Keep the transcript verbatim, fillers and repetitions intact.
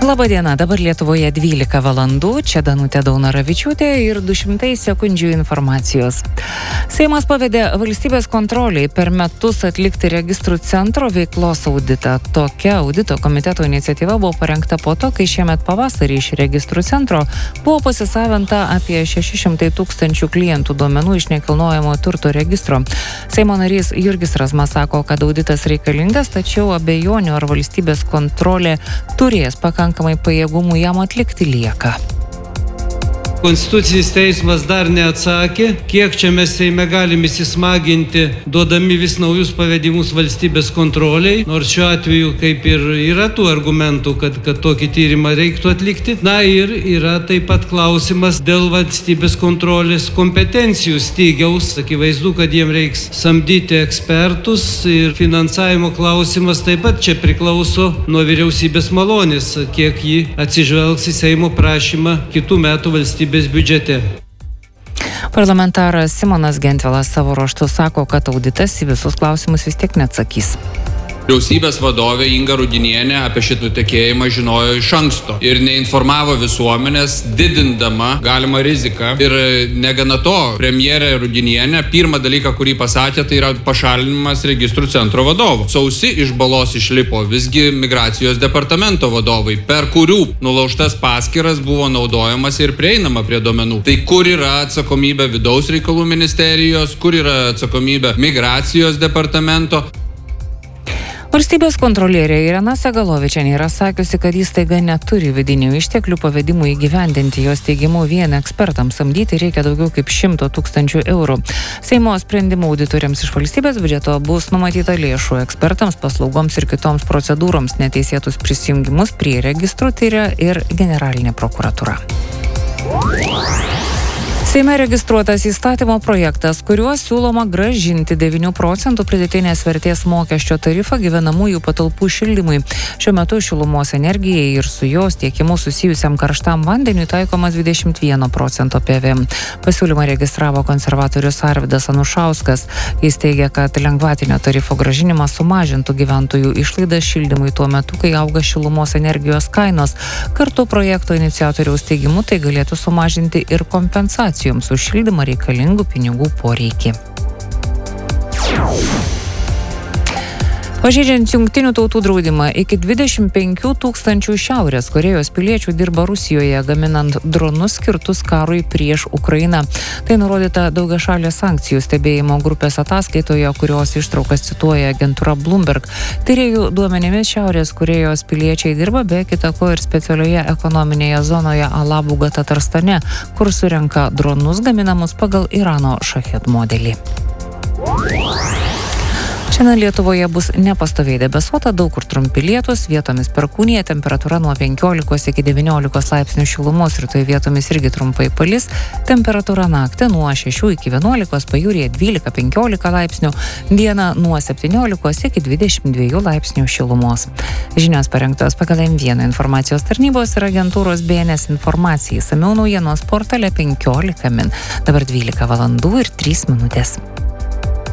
Labadiena, dabar Lietuvoje dvylika valandų, čia Danutė Daunoravičiūtė ir du šimtai sekundžių informacijos. Seimas pavedė valstybės kontroliai per metus atlikti registrų centro veiklos auditą. Tokia audito komiteto iniciatyva buvo parengta po to, kai šiemet pavasarį iš registrų centro buvo pasisavinta apie šeši šimtai tūkstančių klientų duomenų iš nekilnojamo turto registro. Seimo narys Jurgis Razma sako, kad auditas reikalingas, tačiau abejonių ar valstybės kontrolė turės pakankamai pajėgumų jam atlikti lieka. Konstitucinis teismas dar neatsakė, kiek čia mes Seime galim įsismaginti, duodami vis naujus pavedimus valstybės kontroliai, nors šiuo atveju kaip ir yra tų argumentų, kad, kad tokį tyrimą reiktų atlikti. Na ir yra taip pat klausimas dėl valstybės kontrolės kompetencijų stygiaus. Akivaizdu, kad jiem reiks samdyti ekspertus ir finansavimo klausimas taip pat čia priklauso nuo vyriausybės malonės, kiek ji atsižvelgs į Seimo prašymą kitų metų valstybės biudžete. Parlamentaras Simonas Gentvilas savo ruožtu sako, kad auditas į visus klausimus vis tiek neatsakys. Vyriausybės vadovė Inga Rudinienė apie šitą nutekėjimą žinojo iš anksto ir neinformavo visuomenės, didindama galimą riziką. Ir negana to, premjerė Rudinienė pirmą dalyką, kurį pasakė, tai yra pašalinimas registrų centro vadovų. Sausi iš balos išlipo visgi migracijos departamento vadovai, per kurių nulaužtas paskyras buvo naudojamas ir prieinama prie duomenų. Tai kur yra atsakomybė vidaus reikalų ministerijos, kur yra atsakomybė migracijos departamento? Valstybės kontrolierė Irena Segalovičienė yra sakiusi, kad įstaiga neturi vidinių išteklių pavedimų įgyvendinti. Jos teigimu vien ekspertams samdyti reikia daugiau kaip šimto tūkstančių eurų. Seimo sprendimų auditoriams iš valstybės biudžeto bus numatyta lėšų ekspertams, paslaugoms ir kitoms procedūroms. Neteisėtus prisijungimus prie registrų tyria ir generalinė prokuratūra. Seime registruotas įstatymo projektas, kuriuo siūloma grąžinti devynių procentų pridėtinės vertės mokesčio tarifą gyvenamųjų patalpų šildymui. Šiuo metu šilumos energijai ir su jos tiekimu susijusiam karštam vandeniui taikomas dvidešimt vieno procento P V M. Pasiūlymą registravo konservatorius Arvydas Anušauskas. Jis teigia, kad lengvatinio tarifo grąžinimas sumažintų gyventojų išlaidas šildymui tuo metu, kai auga šilumos energijos kainos. Kartu projekto iniciatoriaus teigimu tai galėtų sumažinti ir kompensaciją jums už šildymą reikalingų pinigų poreikį. Pažeidžiant Jungtinių tautų draudimą, iki dvidešimt penkių tūkstančių Šiaurės Korėjos piliečių dirba Rusijoje, gaminant dronus skirtus karui prieš Ukrainą. Tai nurodyta daugiašalės sankcijų stebėjimo grupės ataskaitoje, kurios ištraukas cituoja agentūra Bloomberg. Tyrėjų duomenimis Šiaurės Korėjos piliečiai dirba be kita ko ir specialioje ekonominėje zonoje Alabuga Tatarstane, kur surenka dronus gaminamus pagal Irano Shahed modelį. Šiandien Lietuvoje bus nepastoviai debesuota, daug kur trumpi lietūs, vietomis perkūnija, temperatūra nuo penkiolikos iki devyniolikos laipsnių šilumos, rytoj vietomis irgi trumpai palis, temperatūra naktį nuo šešių iki vienuolikos, pajūryje dvylika penkiolika laipsnių, dieną nuo septyniolikos iki dvidešimt dviejų laipsnių šilumos. Žinios parengtos pagal M vieną informacijos tarnybos ir agentūros B N S informacijai. Išsamiau naujienos portale penkiolika min. Dabar dvylika valandų ir trys minutės.